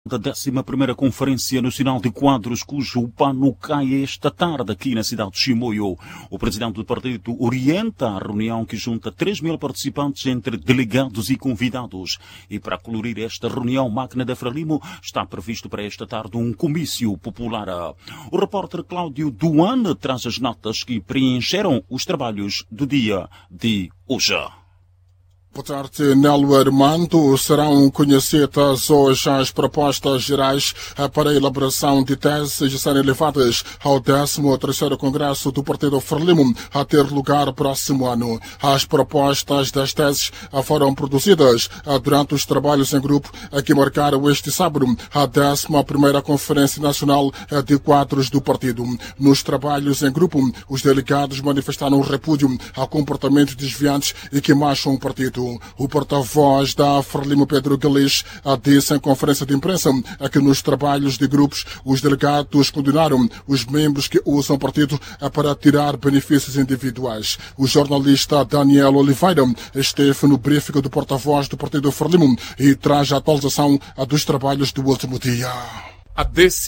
da 11ª Conferência Nacional de Quadros, cujo pano cai esta tarde aqui na cidade de Chimoio. O presidente do partido orienta a reunião que junta 3.000 participantes entre delegados e convidados. E para colorir esta reunião magna da Frelimo, está previsto para esta tarde um comício popular. O repórter Cláudio Duane traz as notas que preencheram os trabalhos do dia de hoje. Boa tarde, Nelo Armando. Serão conhecidas hoje as propostas gerais para a elaboração de teses a serem levadas ao 13º Congresso do Partido Frelimo a ter lugar próximo ano. As propostas das teses foram produzidas durante os trabalhos em grupo que marcaram este sábado a 11ª Conferência Nacional de Quadros do Partido. Nos trabalhos em grupo, os delegados manifestaram repúdio a comportamentos desviantes e que mancham o partido. O porta-voz da Frelimo, Pedro Guilherme, disse em conferência de imprensa que nos trabalhos de grupos os delegados condenaram os membros que usam o partido para tirar benefícios individuais. O jornalista Daniel Oliveira esteve no briefing do porta-voz do partido Frelimo e traz a atualização dos trabalhos do último dia. A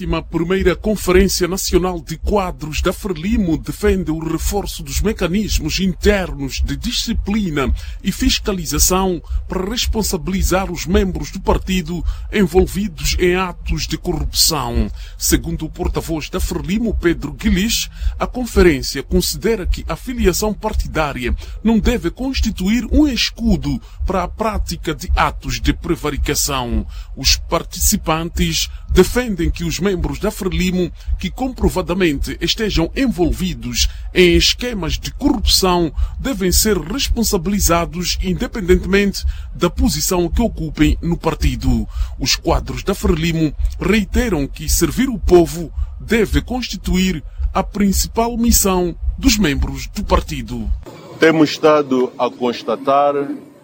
11ª Conferência Nacional de Quadros da Frelimo defende o reforço dos mecanismos internos de disciplina e fiscalização para responsabilizar os membros do partido envolvidos em atos de corrupção. Segundo o porta-voz da Frelimo, Pedro Guilherme, a conferência considera que a filiação partidária não deve constituir um escudo para a prática de atos de prevaricação. Os participantes defendem que os membros da Frelimo que comprovadamente estejam envolvidos em esquemas de corrupção devem ser responsabilizados independentemente da posição que ocupem no partido. Os quadros da Frelimo reiteram que servir o povo deve constituir a principal missão dos membros do partido. Temos estado a constatar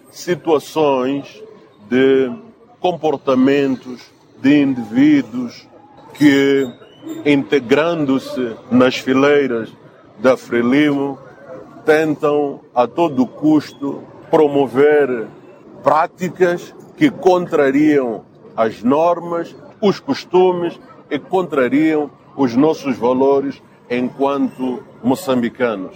situações de comportamentos de indivíduos que, integrando-se nas fileiras da Frelimo, tentam a todo custo promover práticas que contrariam as normas, os costumes e contrariam os nossos valores enquanto moçambicanos.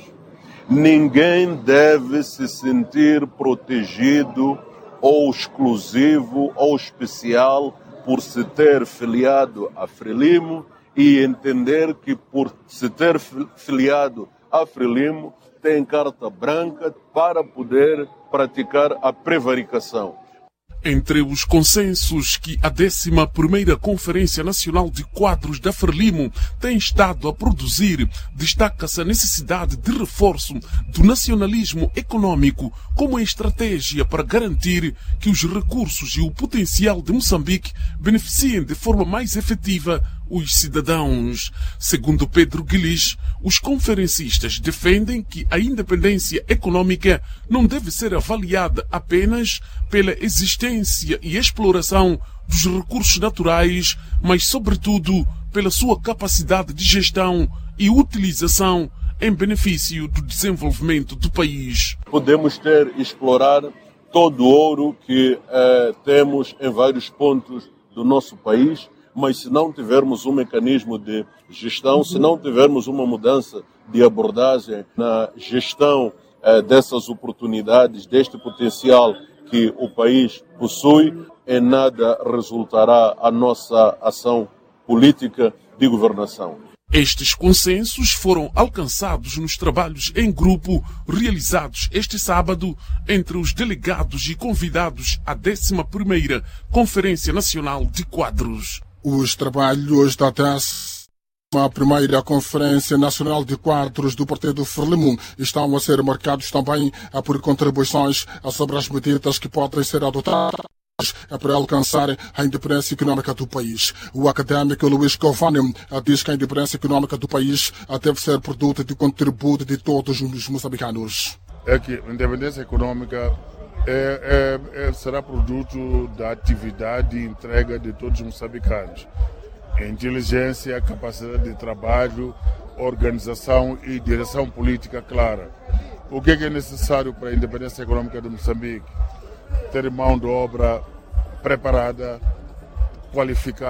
Ninguém deve se sentir protegido ou exclusivo ou especial por se ter filiado à Frelimo e entender que por se ter filiado à Frelimo tem carta branca para poder praticar a prevaricação. Entre os consensos que a 11ª Conferência Nacional de Quadros da Frelimo tem estado a produzir, destaca-se a necessidade de reforço do nacionalismo econômico como estratégia para garantir que os recursos e o potencial de Moçambique beneficiem de forma mais efetiva os cidadãos. Segundo Pedro Guilherme, os conferencistas defendem que a independência econômica não deve ser avaliada apenas pela existência e exploração dos recursos naturais, mas sobretudo pela sua capacidade de gestão e utilização em benefício do desenvolvimento do país. Podemos explorar todo o ouro que temos em vários pontos do nosso país, mas se não tivermos um mecanismo de gestão, se não tivermos uma mudança de abordagem na gestão dessas oportunidades, deste potencial que o país possui, em nada resultará a nossa ação política de governação. Estes consensos foram alcançados nos trabalhos em grupo realizados este sábado entre os delegados e convidados à 11ª Conferência Nacional de Quadros. Os trabalhos da 11ª Conferência Nacional de Quadros do Partido Frelimo estão a ser marcados também por contribuições sobre as medidas que podem ser adotadas para alcançar a independência econômica do país. O académico Luís Covani diz que a independência econômica do país deve ser produto de contributo de todos os moçambicanos. É que a independência econômica será produto da atividade e entrega de todos os moçambicanos. Inteligência, capacidade de trabalho, organização e direção política clara. O que é necessário para a independência econômica de Moçambique? Ter mão de obra preparada, qualificada.